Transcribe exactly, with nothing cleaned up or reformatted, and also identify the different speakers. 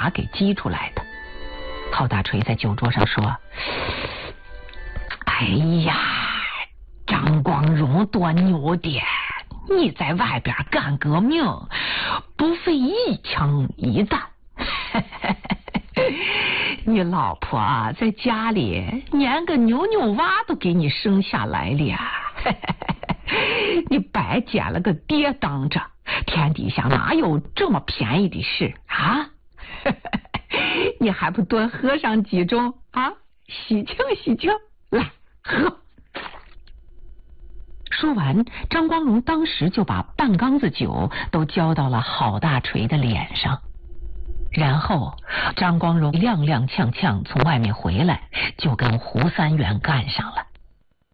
Speaker 1: 茶给激出来的。郝大锤在酒桌上说：“哎呀，张光荣多牛的！你在外边干革命，不费一枪一弹。你老婆啊，在家里连个牛牛娃都给你生下来了，你白捡了个爹当着，天底下哪有这么便宜的事啊？你还不多喝上几盅啊？喜庆喜庆，来喝。”说完，张光荣当时就把半缸子酒都浇到了郝大锤的脸上，然后张光荣踉踉跄跄从外面回来，就跟胡三元干上了。